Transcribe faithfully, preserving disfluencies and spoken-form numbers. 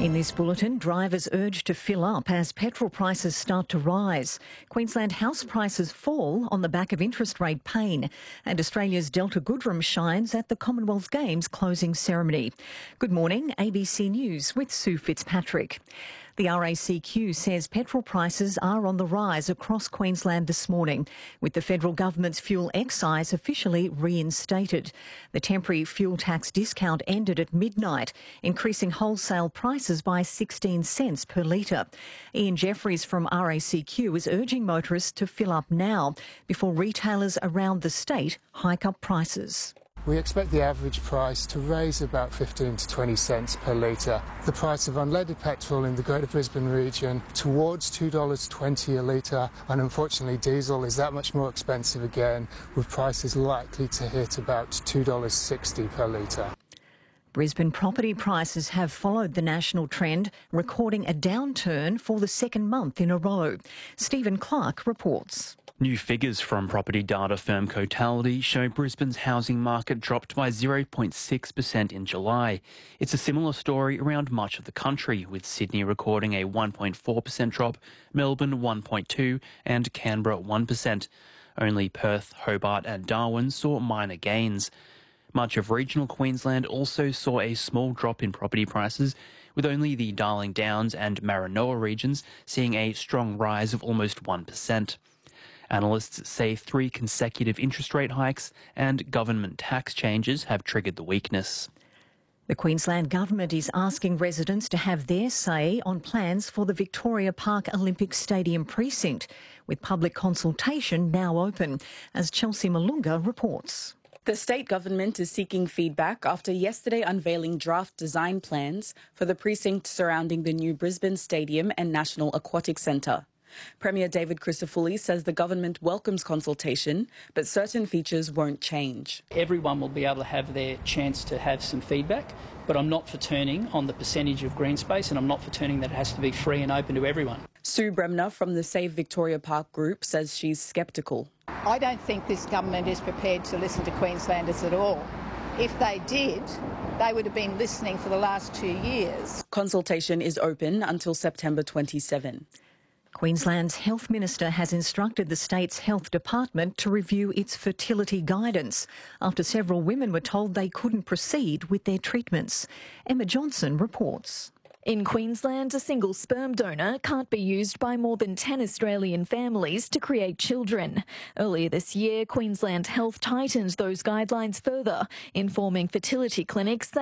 In this bulletin, drivers urged to fill up as petrol prices start to rise. Queensland house prices fall on the back of interest rate pain. And Australia's Delta Goodrem shines at the Commonwealth Games closing ceremony. Good morning, A B C News with Sue Fitzpatrick. The R A C Q says petrol prices are on the rise across Queensland this morning, with the federal government's fuel excise officially reinstated. The temporary fuel tax discount ended at midnight, increasing wholesale prices by sixteen cents per litre. Ian Jeffries from R A C Q is urging motorists to fill up now before retailers around the state hike up prices. We expect the average price to raise about fifteen to twenty cents per litre. The price of unleaded petrol in the Greater Brisbane region towards two dollars twenty a litre, and unfortunately diesel is that much more expensive again, with prices likely to hit about two dollars sixty per litre. Brisbane property prices have followed the national trend, recording a downturn for the second month in a row. Stephen Clark reports. New figures from property data firm Cotality show Brisbane's housing market dropped by zero point six percent in July. It's a similar story around much of the country, with Sydney recording a one point four percent drop, Melbourne one point two percent and Canberra one percent. Only Perth, Hobart and Darwin saw minor gains. Much of regional Queensland also saw a small drop in property prices, with only the Darling Downs and Maranoa regions seeing a strong rise of almost one percent. Analysts say three consecutive interest rate hikes and government tax changes have triggered the weakness. The Queensland Government is asking residents to have their say on plans for the Victoria Park Olympic Stadium precinct, with public consultation now open, as Chelsea Malunga reports. The state government is seeking feedback after yesterday unveiling draft design plans for the precinct surrounding the new Brisbane Stadium and National Aquatic Centre. Premier David Crisafulli says the government welcomes consultation, but certain features won't change. Everyone will be able to have their chance to have some feedback, but I'm not for turning on the percentage of green space, and I'm not for turning that it has to be free and open to everyone. Sue Bremner from the Save Victoria Park group says she's sceptical. I don't think this government is prepared to listen to Queenslanders at all. If they did, they would have been listening for the last two years. Consultation is open until September twenty-seventh. Queensland's Health Minister has instructed the state's health department to review its fertility guidance after several women were told they couldn't proceed with their treatments. Emma Johnson reports. In Queensland, a single sperm donor can't be used by more than ten Australian families to create children. Earlier this year, Queensland Health tightened those guidelines further, informing fertility clinics that